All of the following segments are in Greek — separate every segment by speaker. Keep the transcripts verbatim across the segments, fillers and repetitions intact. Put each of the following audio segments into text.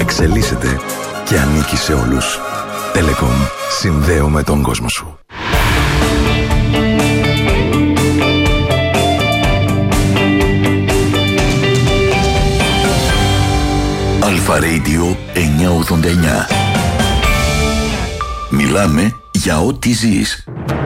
Speaker 1: εξελίσσεται και ανήκει σε όλους. Telecom. Συνδέουμε τον κόσμο σου. Αλφα Radio εννιακόσια ογδόντα εννιά. Μιλάμε για ό,τι ζεις.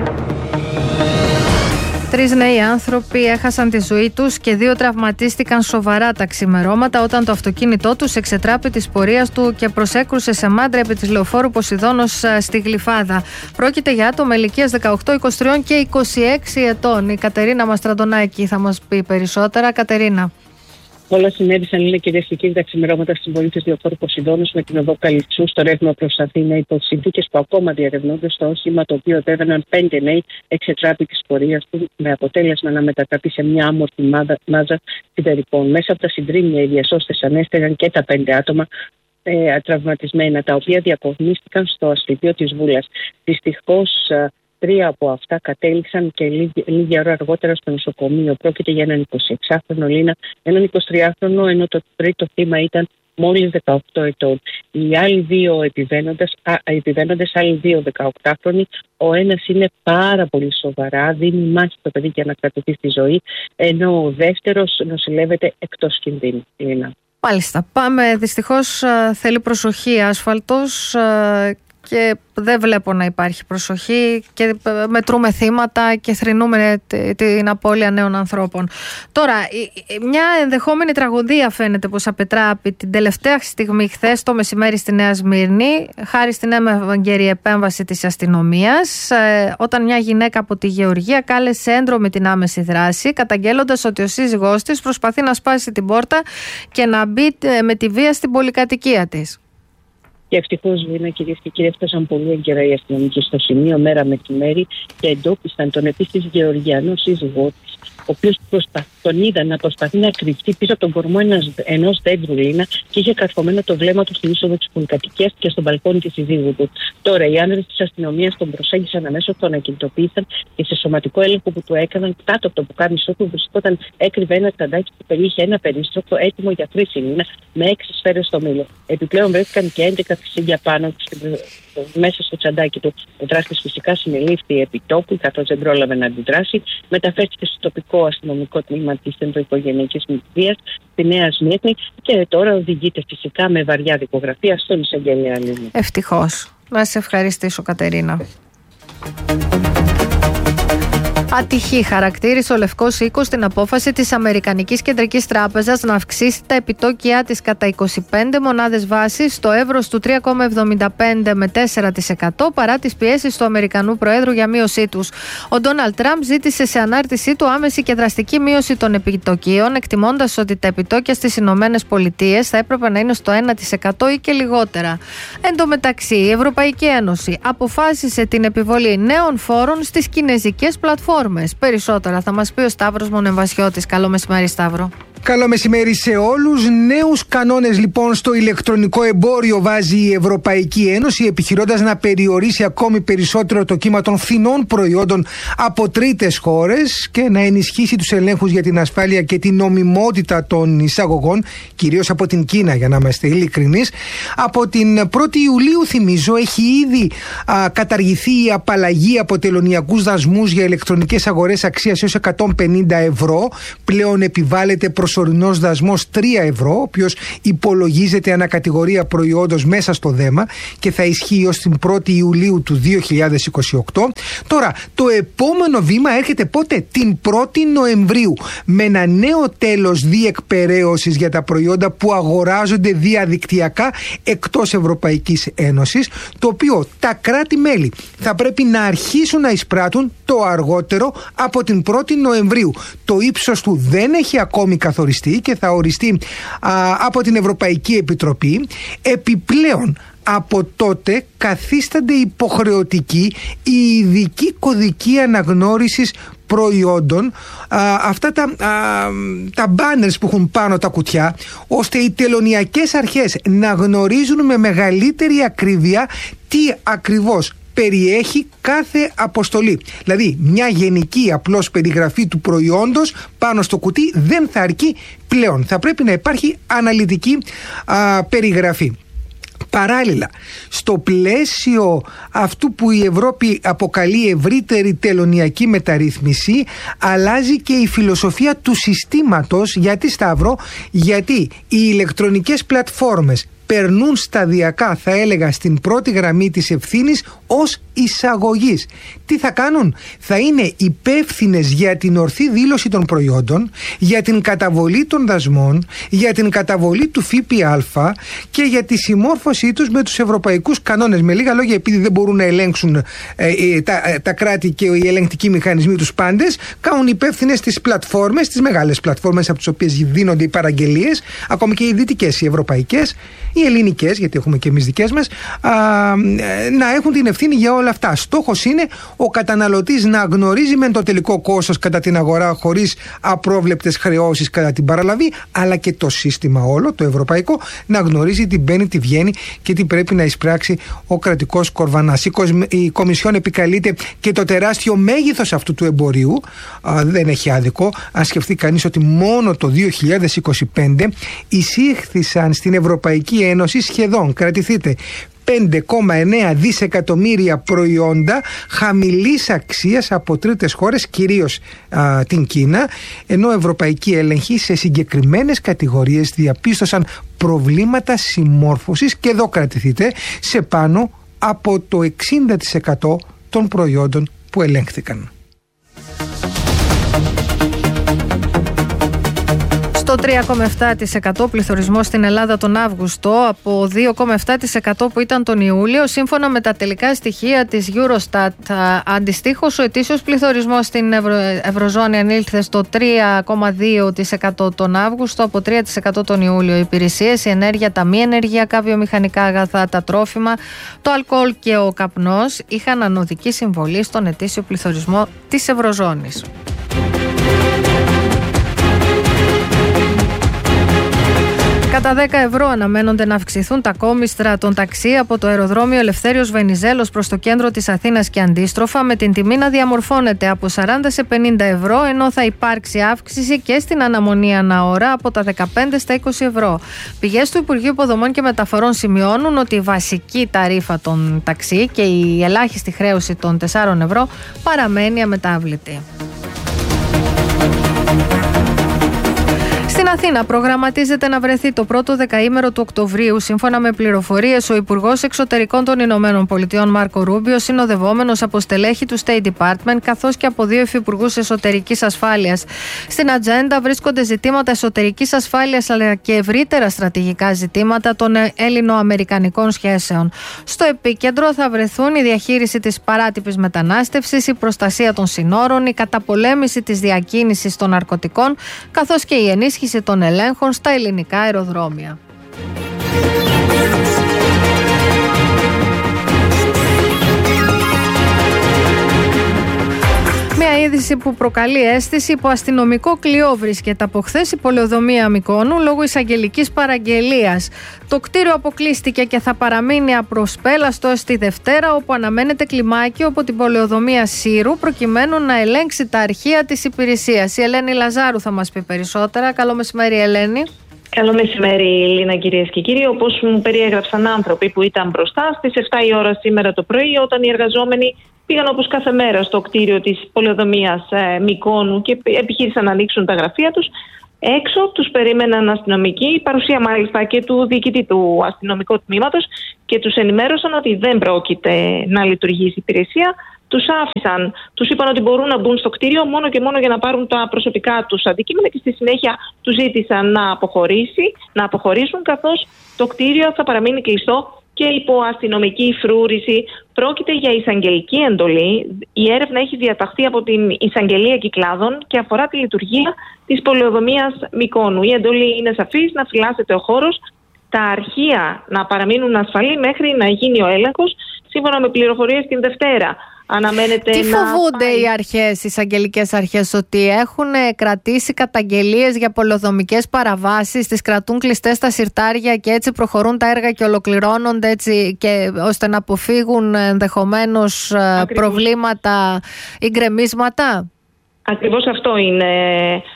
Speaker 2: Τρεις νέοι άνθρωποι έχασαν τη ζωή τους και δύο τραυματίστηκαν σοβαρά τα ξημερώματα όταν το αυτοκίνητό τους εξετράπη της πορείας του και προσέκρουσε σε μάντρα επί της λεωφόρου Ποσειδώνος στη Γλυφάδα. Πρόκειται για άτομα ηλικίας δεκαοκτώ, είκοσι τρία και είκοσι έξι ετών. Η Κατερίνα Μαστραντονάκη θα μας πει περισσότερα. Κατερίνα.
Speaker 3: Όλα συνέβησαν, είναι κυρίες και κύριοι, τα ξημερώματα στην πόλη της λεωφόρου Ποσειδώνος με την οδό Καλυτσού στο ρεύμα προς Αθήνα, υπό συνθήκες που ακόμα διερευνώνται. Στο όχημα το οποίο οδεύαιναν πέντε νέοι εξετράπη της πορείας του, με αποτέλεσμα να μετατραπεί σε μια άμορφη μάζα σιδερικών. Μέσα από τα συντρίμμια οι διασώστες ανέστεγαν και τα πέντε άτομα ε, τραυματισμένα, τα οποία διακομίστηκαν στο ασφυδείο της Βούλας. Δυστυχώς, τρία από αυτά κατέληξαν και λίγη, λίγη ώρα αργότερα στο νοσοκομείο. Πρόκειται για έναν εικοσιεξάχρονο Λίνα, έναν εικοσιτριάχρονο, ενώ το τρίτο θύμα ήταν μόλις δεκαοκτώ ετών. Οι άλλοι δύο επιβαίνοντες, α, επιβαίνοντες άλλοι δύο δεκαοκτάχρονοι, ο ένας είναι πάρα πολύ σοβαρά, δίνει μάχη το παιδί για να κρατηθεί στη ζωή, ενώ ο δεύτερος νοσηλεύεται εκτός κινδύνου. Λίνα.
Speaker 2: Μάλιστα. Πάμε. Δυστυχώς θέλει προσοχή άσφαλτος και δεν βλέπω να υπάρχει προσοχή και μετρούμε θύματα και θρηνούμε την απώλεια νέων ανθρώπων. Τώρα, μια ενδεχόμενη τραγωδία φαίνεται πως απετράπη την τελευταία στιγμή χθες το μεσημέρι στη Νέα Σμύρνη, χάρη στην έμευρη επέμβαση της αστυνομίας, όταν μια γυναίκα από τη Γεωργία κάλεσε έντρομη την άμεση δράση, καταγγέλλοντας ότι ο σύζυγός της προσπαθεί να σπάσει την πόρτα και να μπει με τη βία στην πολυκατοικία της.
Speaker 3: Και ευτυχώς, Βίνα, κυρίες και κύριοι, έφτασαν πολύ έγκαιρα οι αστυνομικοί στο σημείο μέρα μεσημέρι και εντόπισαν τον επίσης Γεωργιανό σύζυγό της, ο οποίος προσπα... τον είδαν να προσπαθεί να κρυφτεί πίσω από τον κορμό ενός δέντρου, Λίνα, και είχε καρφωμένο το βλέμμα του στην είσοδο της πολυκατοικίας και στον μπαλκόνι της συζύγου του. Τώρα, οι άνδρες της αστυνομίας τον προσέγγισαν αμέσως, τον ακινητοποίησαν και σε σωματικό έλεγχο που του έκαναν, κάτω από το πουκάμισό του βρισκόταν, έκρυβε ένα τσαντάκι που περιείχε ένα περίστροφο έτοιμο για χρήση, Λίνα, με έξι σφαίρες στο μήλο. Επιπλέον βρέθηκαν και έντεκα φυσίγια πάνω του μέσα στο τσαντάκι του. Ο δράστης φυσικά συνελήφθη επί τόπου, καθώς δεν πρόλαβε να αντιδράσει. Μεταφέρθηκε στο τοπικό αστυνομικό τμήμα της ενδοοικογενειακής βίας στη Νέα Σμύρνη και τώρα οδηγείται φυσικά με βαριά δικογραφία στον εισαγγελέα.
Speaker 2: Ευτυχώς. Να σε ευχαριστήσω, Κατερίνα. Ατυχή χαρακτήρισε ο Λευκός Οίκος την απόφαση της Αμερικανικής Κεντρικής Τράπεζας να αυξήσει τα επιτόκια της κατά είκοσι πέντε μονάδες βάσης στο εύρος του τρία κόμμα εβδομήντα πέντε με τέσσερα τοις εκατό παρά τις πιέσεις του Αμερικανού Προέδρου για μείωσή τους. Ο Ντόναλντ Τραμπ ζήτησε σε ανάρτησή του άμεση και δραστική μείωση των επιτοκίων, εκτιμώντας ότι τα επιτόκια στις Ηνωμένες Πολιτείες θα έπρεπε να είναι στο ένα τοις εκατό ή και λιγότερα. Εν τω μεταξύ, η Ευρωπαϊκή Ένωση αποφάσισε την επιβολή νέων φόρων στις κινεζικές πλατφόρμες. Περισσότερα θα μας πει ο Σταύρος Μονεμβασιώτης. Καλό μεσημέρι, Σταύρο.
Speaker 4: Καλό μεσημέρι σε όλους. Νέους κανόνες λοιπόν στο ηλεκτρονικό εμπόριο βάζει η Ευρωπαϊκή Ένωση, επιχειρώντας να περιορίσει ακόμη περισσότερο το κύμα των φθηνών προϊόντων από τρίτες χώρες και να ενισχύσει τους ελέγχους για την ασφάλεια και την νομιμότητα των εισαγωγών, κυρίως από την Κίνα, για να είμαστε ειλικρινείς. Από την πρώτη Ιουλίου, θυμίζω, έχει ήδη α, καταργηθεί η απαλλαγή από τελωνειακούς δασμούς για ηλεκτρονικές αγορές αξίας έως εκατόν πενήντα ευρώ. Πλέον επιβάλλεται προσωρινός δασμός τρία ευρώ, ο οποίος υπολογίζεται ανακατηγορία προϊόντος μέσα στο δέμα και θα ισχύει ως την πρώτη Ιουλίου του δύο χιλιάδες είκοσι οκτώ. Τώρα, το επόμενο βήμα έρχεται πότε? Την πρώτη Νοεμβρίου, με ένα νέο τέλος διεκπεραίωσης για τα προϊόντα που αγοράζονται διαδικτυακά εκτός Ευρωπαϊκής Ένωσης, το οποίο τα κράτη-μέλη θα πρέπει να αρχίσουν να εισπράττουν το αργότερο από την πρώτη Νοεμβρίου. Το ύψος του δεν έχει ακόμη καθοριστεί και θα οριστεί α, από την Ευρωπαϊκή Επιτροπή. Επιπλέον, από τότε καθίστανται υποχρεωτικοί οι ειδικοί κωδικοί αναγνώρισης προϊόντων, α, αυτά τα, α, τα banners που έχουν πάνω τα κουτιά, ώστε οι τελωνειακές αρχές να γνωρίζουν με μεγαλύτερη ακρίβεια τι ακριβώς περιέχει κάθε αποστολή. Δηλαδή, μια γενική απλώς περιγραφή του προϊόντος πάνω στο κουτί δεν θα αρκεί πλέον. Θα πρέπει να υπάρχει αναλυτική α, περιγραφή. Παράλληλα, στο πλαίσιο αυτού που η Ευρώπη αποκαλεί ευρύτερη τελωνειακή μεταρρύθμιση, αλλάζει και η φιλοσοφία του συστήματος. Γιατί, Σταύρο? Γιατί οι ηλεκτρονικές πλατφόρμες περνούν σταδιακά, θα έλεγα, στην πρώτη γραμμή της ευθύνης ως εισαγωγής. Τι θα κάνουν? Θα είναι υπεύθυνες για την ορθή δήλωση των προϊόντων, για την καταβολή των δασμών, για την καταβολή του ΦΠΑ και για τη συμμόρφωσή τους με τους ευρωπαϊκούς κανόνες. Με λίγα λόγια, επειδή δεν μπορούν να ελέγξουν ε, ε, τα, ε, τα κράτη και οι ελεγκτικοί μηχανισμοί τους πάντες, κάνουν υπεύθυνες τις πλατφόρμες, τις μεγάλες πλατφόρμες από τις οποίες δίνονται οι παραγγελίες, ακόμη και οι δυτικές, οι ευρωπαϊκές, οι ελληνικές, γιατί έχουμε και εμείς δικές μας, α, να έχουν την ευθύνη για όλα αυτά. Στόχος είναι ο καταναλωτής να γνωρίζει μεν το τελικό κόστος κατά την αγορά χωρίς απρόβλεπτες χρεώσεις κατά την παραλαβή, αλλά και το σύστημα όλο, το ευρωπαϊκό, να γνωρίζει τι μπαίνει, τι βγαίνει και τι πρέπει να εισπράξει ο κρατικός κορβανάς. Η, η Κομισιόν επικαλείται και το τεράστιο μέγεθος αυτού του εμπορίου. Α, δεν έχει άδικο αν σκεφτεί κανείς ότι μόνο το δύο χιλιάδες είκοσι πέντε εισήχθησαν στην Ευρωπαϊκή Ένωση σχεδόν, κρατηθείτε, πέντε κόμμα εννέα δισεκατομμύρια προϊόντα χαμηλής αξίας από τρίτες χώρες, κυρίως α, την Κίνα, ενώ ευρωπαϊκοί έλεγχοι σε συγκεκριμένες κατηγορίες διαπίστωσαν προβλήματα συμμόρφωσης, και εδώ κρατηθείτε, σε πάνω από το εξήντα τοις εκατό των προϊόντων που ελέγχθηκαν.
Speaker 2: Στο τρία κόμμα επτά τοις εκατό πληθωρισμό στην Ελλάδα τον Αύγουστο από δύο κόμμα επτά τοις εκατό που ήταν τον Ιούλιο, σύμφωνα με τα τελικά στοιχεία της Eurostat. Αντιστοίχως, ο ετήσιος πληθωρισμός στην Ευρω... Ευρωζώνη ανήλθε στο τρία κόμμα δύο τοις εκατό τον Αύγουστο από τρία τοις εκατό τον Ιούλιο. Οι υπηρεσίες, η ενέργεια, τα μη ενεργειακά βιομηχανικά αγαθά, τα τρόφιμα, το αλκοόλ και ο καπνός είχαν ανωδική συμβολή στον ετήσιο πληθωρισμό της Ευρωζώνης. Κατά δέκα ευρώ αναμένονται να αυξηθούν τα κόμιστρα των ταξί από το αεροδρόμιο Ελευθέριος Βενιζέλος προς το κέντρο της Αθήνας και αντίστροφα, με την τιμή να διαμορφώνεται από σαράντα σε πενήντα ευρώ, ενώ θα υπάρξει αύξηση και στην αναμονή ανά ώρα από τα δεκαπέντε στα είκοσι ευρώ. Πηγές του Υπουργείου Υποδομών και Μεταφορών σημειώνουν ότι η βασική ταρίφα των ταξί και η ελάχιστη χρέωση των τεσσάρων ευρώ παραμένει αμετάβλητη. Στην Αθήνα προγραμματίζεται να βρεθεί το πρώτο δεκαήμερο του Οκτωβρίου. Σύμφωνα με πληροφορίες, ο Υπουργός Εξωτερικών των Ηνωμένων Πολιτειών Μάρκο Ρούμπιο, συνοδευόμενος από στελέχη του State Department, καθώς και από δύο υφυπουργούς εσωτερικής ασφάλειας. Στην ατζέντα βρίσκονται ζητήματα εσωτερικής ασφάλειας, αλλά και ευρύτερα στρατηγικά ζητήματα των ελληνοαμερικανικών σχέσεων. Στο επίκεντρο θα βρεθούν η διαχείριση της παράτυπης μετανάστευσης, η προστασία των συνόρων, η καταπολέμηση της διακίνησης των ναρκωτικών, καθώς και η ενίσχυση των ελέγχων στα ελληνικά αεροδρόμια. Μια είδηση που προκαλεί αίσθηση: υπό αστυνομικό κλειό βρίσκεται από χθες η πολεοδομία Μυκόνου λόγω εισαγγελικής παραγγελίας. Το κτίριο αποκλείστηκε και θα παραμείνει απροσπέλαστο έως τη Δευτέρα, όπου αναμένεται κλιμάκιο από την πολεοδομία Σύρου προκειμένου να ελέγξει τα αρχεία της υπηρεσίας. Η Ελένη Λαζάρου θα μας πει περισσότερα. Καλό μεσημέρι, Ελένη.
Speaker 5: Καλό μεσημέρι, Λίνα, κυρίες και κύριοι. Όπως μου περιέγραψαν άνθρωποι που ήταν μπροστά στις επτά η ώρα σήμερα το πρωί, όταν οι εργαζόμενοι πήγαν όπως κάθε μέρα στο κτίριο της πολεοδομίας ε, Μυκόνου και επιχείρησαν να ανοίξουν τα γραφεία τους, έξω τους περίμεναν αστυνομικοί, παρουσία μάλιστα και του διοικητή του αστυνομικού τμήματος, και τους ενημέρωσαν ότι δεν πρόκειται να λειτουργήσει η υπηρεσία. Τους άφησαν, τους είπαν ότι μπορούν να μπουν στο κτίριο μόνο και μόνο για να πάρουν τα προσωπικά τους αντικείμενα, και στη συνέχεια τους ζήτησαν να, αποχωρήσει, να αποχωρήσουν, καθώς το κτίριο θα παραμείνει κλειστό και υπό αστυνομική φρούρηση. Πρόκειται για εισαγγελική εντολή. Η έρευνα έχει διαταχθεί από την Εισαγγελία Κυκλάδων και αφορά τη λειτουργία της πολεοδομίας Μυκόνου. Η εντολή είναι σαφής: να φυλάσσεται ο χώρος, τα αρχεία να παραμείνουν ασφαλή μέχρι να γίνει ο έλεγχος. Σύμφωνα με πληροφορίες, την Δευτέρα αναμένεται.
Speaker 2: Τι
Speaker 5: να
Speaker 2: φοβούνται
Speaker 5: πάει...
Speaker 2: οι αρχές, οι εισαγγελικές αρχές? Ότι έχουν κρατήσει καταγγελίες για πολεοδομικές παραβάσεις, τις κρατούν κλειστές στα συρτάρια και έτσι προχωρούν τα έργα και ολοκληρώνονται έτσι, και ώστε να αποφύγουν ενδεχομένως Ακριβώς. προβλήματα ή γκρεμίσματα?
Speaker 5: Ακριβώς αυτό είναι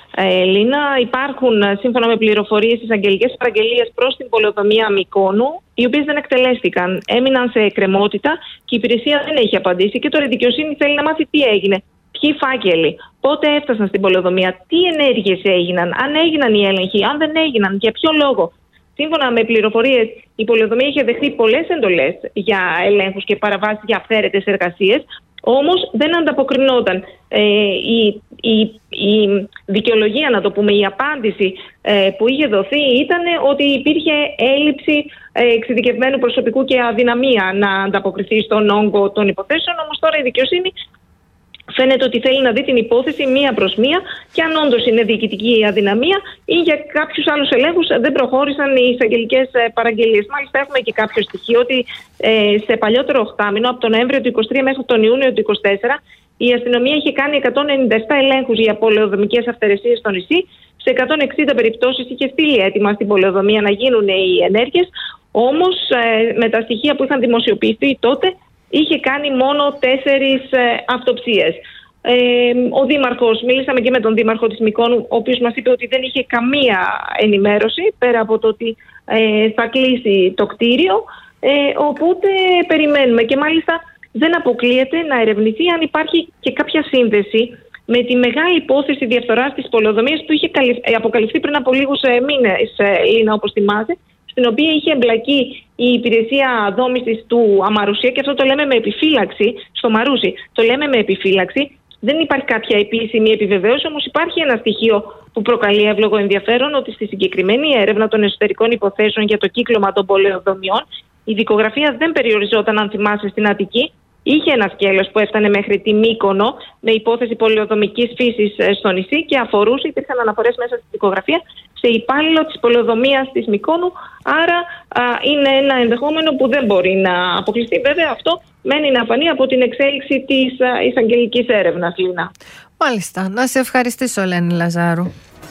Speaker 5: Ε, Λίνα, υπάρχουν σύμφωνα με πληροφορίες εισαγγελικές παραγγελίες προς την πολεοδομία Μυκόνου, οι οποίες δεν εκτελέστηκαν. Έμειναν σε εκκρεμότητα και η υπηρεσία δεν έχει απαντήσει και τώρα η δικαιοσύνη θέλει να μάθει τι έγινε. Ποιοι φάκελοι, πότε έφτασαν στην πολεοδομία, τι ενέργειες έγιναν, αν έγιναν οι έλεγχοι, αν δεν έγιναν, για ποιο λόγο. Σύμφωνα με πληροφορίες, η πολεοδομία είχε δεχτεί πολλές εντολές για ελέγχους και παραβάσεις για αυθαίρετες εργασίες, όμως δεν ανταποκρινόταν. Ε, η, η, η δικαιολογία, να το πούμε, η απάντηση ε, που είχε δοθεί ήταν ότι υπήρχε έλλειψη ε, εξειδικευμένου προσωπικού και αδυναμία να ανταποκριθεί στον όγκο των υποθέσεων, όμως τώρα η δικαιοσύνη φαίνεται ότι θέλει να δει την υπόθεση μία προς μία και αν όντως είναι διοικητική αδυναμία ή για κάποιους άλλους ελέγχους δεν προχώρησαν οι εισαγγελικές παραγγελίες. Μάλιστα, έχουμε και κάποιο στοιχείο ότι ε, σε παλιότερο οχτάμηνο, από τον Νοέμβριο του είκοσι τρία μέχρι τον Ιούνιο του είκοσι τέσσερα, η αστυνομία είχε κάνει εκατόν ενενήντα επτά ελέγχους για πολεοδομικές αυθαιρεσίες στο νησί. Σε εκατόν εξήντα περιπτώσεις είχε στείλει έτοιμα στην πολεοδομία να γίνουν οι ενέργειες. Όμως, ε, με τα στοιχεία που είχαν δημοσιοποιηθεί τότε, είχε κάνει μόνο τέσσερις ε, αυτοψίες. Ε, ο Δήμαρχος, μίλησαμε και με τον Δήμαρχο της Μυκόνου, ο οποίος μας είπε ότι δεν είχε καμία ενημέρωση, πέρα από το ότι ε, θα κλείσει το κτίριο, ε, οπότε περιμένουμε. Και μάλιστα δεν αποκλείεται να ερευνηθεί αν υπάρχει και κάποια σύνδεση με τη μεγάλη υπόθεση διαφθοράς της πολεοδομίας που είχε αποκαλυφθεί πριν από λίγους ε, μήνες, ε, Λίνα, όπως θυμάσαι, στην οποία είχε εμπλακεί η υπηρεσία δόμησης του Αμαρουσία, και αυτό το λέμε με επιφύλαξη, στο Μαρούσι, το λέμε με επιφύλαξη. Δεν υπάρχει κάποια επίσημη επιβεβαίωση, όμως υπάρχει ένα στοιχείο που προκαλεί εύλογο ενδιαφέρον, ότι στη συγκεκριμένη έρευνα των εσωτερικών υποθέσεων για το κύκλωμα των πολεοδομιών, η δικογραφία δεν περιοριζόταν, αν θυμάσαι, στην Αττική. Είχε ένα σκέλος που έφτανε μέχρι τη Μύκονο με υπόθεση πολεοδομικής φύσης στο νησί και αφορούσε, υπήρχαν αναφορές μέσα στη δικογραφία, σε υπάλληλο της πολεοδομίας της Μυκόνου. Άρα α, είναι ένα ενδεχόμενο που δεν μπορεί να αποκλειστεί. Βέβαια, αυτό μένει να φανεί από την εξέλιξη της εισαγγελικής έρευνας, Λίνα.
Speaker 2: Μάλιστα. Να σε ευχαριστήσω, Ελένη Λαζάρου.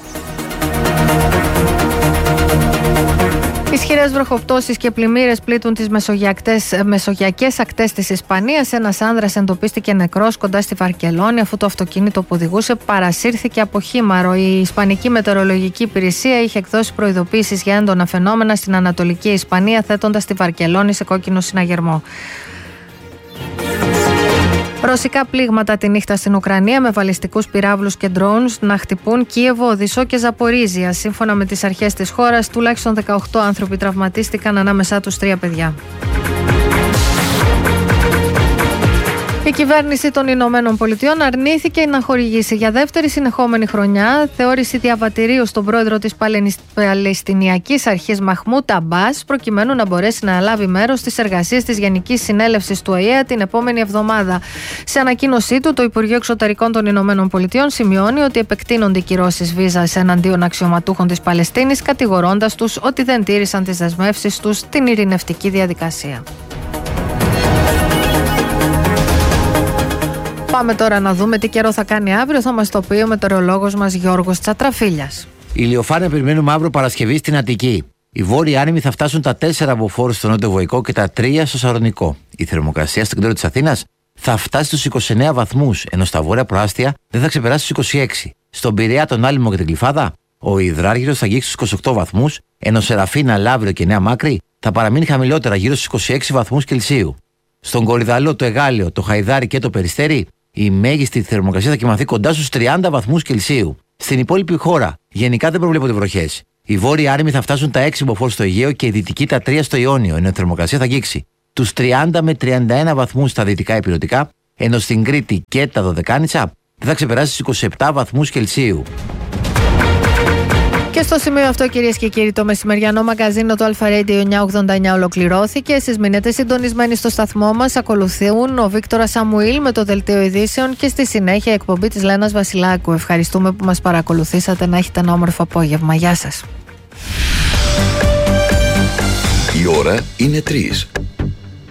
Speaker 2: Ισχυρές βροχοπτώσεις και πλημμύρες πλήττουν τις μεσογειακές ακτές της Ισπανίας. Ένας άνδρας εντοπίστηκε νεκρός κοντά στη Βαρκελόνη, αφού το αυτοκίνητο που οδηγούσε παρασύρθηκε από χήμαρο. Η Ισπανική Μετεωρολογική Υπηρεσία είχε εκδώσει προειδοποίησεις για έντονα φαινόμενα στην Ανατολική Ισπανία, θέτοντας τη Βαρκελόνη σε κόκκινο συναγερμό. Ρωσικά πλήγματα τη νύχτα στην Ουκρανία με βαλιστικούς πυράβλους και ντρόουνς να χτυπούν Κίεβο, Οδυσσό και Ζαπορίζια. Σύμφωνα με τις αρχές της χώρας, τουλάχιστον δεκαοκτώ άνθρωποι τραυματίστηκαν, ανάμεσά τους τρία παιδιά. Η κυβέρνηση των Ηνωμένων Πολιτειών αρνήθηκε να χορηγήσει για δεύτερη συνεχόμενη χρονιά θεώρηση διαβατηρίου στον πρόεδρο της Παλαιστινιακής Αρχής Μαχμούντ Αμπάς, προκειμένου να μπορέσει να λάβει μέρος στις εργασίες της Γενικής Συνέλευσης του Ο Η Ε την επόμενη εβδομάδα. Σε ανακοίνωσή του, το Υπουργείο Εξωτερικών των Ηνωμένων Πολιτειών σημειώνει ότι επεκτείνονται οι κυρώσεις βίζας εναντίον αξιωματούχων της Παλαιστίνης, κατηγορώντας τους ότι δεν τήρησαν τις δεσμεύσεις τους στην ειρηνευτική διαδικασία. Πάμε τώρα να δούμε τι καιρό θα κάνει αύριο. Θα μας το πει ο μετεωρολόγος μας Γιώργος Τσατραφίλιας.
Speaker 6: Ηλιοφάνεια περιμένουμε αύριο Παρασκευή στην Αττική. Οι βόρειοι άνεμοι θα φτάσουν τα τέσσερα μποφόρ στο Νότιο Βοϊκό και τα τρία στο Σαλονικό. Η θερμοκρασία στο κέντρο της Αθήνας θα φτάσει στους είκοσι εννέα βαθμούς, ενώ στα βόρεια προάστια δεν θα ξεπεράσει στους είκοσι έξι. Στον Πειραιά, τον Άλυμο και την Γλυφάδα, ο Υδράργυρος θα αγγίξει στους είκοσι οκτώ βαθμούς, ενώ Σεραφίνα, Λαύριο και Νέα Μάκρη θα παραμείνει χαμηλότερα, γύρω στους είκοσι έξι βαθμούς Κελσίου. Στον Κορυδαλό, το Εγάλιο, το Χαϊδάρι και το Περιστέρι, η μέγιστη θερμοκρασία θα κοιμαθεί κοντά στους τριάντα βαθμούς Κελσίου. Στην υπόλοιπη χώρα, γενικά δεν προβλέπονται βροχές. Οι βόρειοι άρημοι θα φτάσουν τα έξι μποφόρ στο Αιγαίο και οι δυτικοί τα τρία στο Ιόνιο, ενώ η θερμοκρασία θα αγγίξει τους τριάντα με τριάντα ένα βαθμούς στα δυτικά ηπειρωτικά, ενώ στην Κρήτη και τα Δωδεκάνησα δεν θα ξεπεράσει τους είκοσι επτά βαθμούς Κελσίου.
Speaker 2: Και στο σημείο αυτό, κυρίες και κύριοι, το μεσημεριανό μαγκαζίνο του Αλφα Radio εννιακόσια ογδόντα εννιά ολοκληρώθηκε. Εσείς μείνετε συντονισμένοι στο σταθμό μας. Ακολουθούν ο Βίκτορας Σαμουήλ με το δελτίο ειδήσεων και στη συνέχεια εκπομπή της Λένας Βασιλάκου. Ευχαριστούμε που μας παρακολουθήσατε. Να έχετε ένα όμορφο απόγευμα. Γεια σας.
Speaker 1: Η ώρα είναι τρεις.